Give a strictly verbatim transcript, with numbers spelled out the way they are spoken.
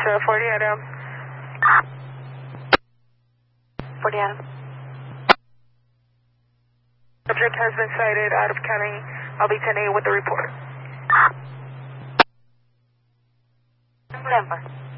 uh, forty Adam. forty Adam. Subject has been cited out of county. I'll be ten A with the report. Denver.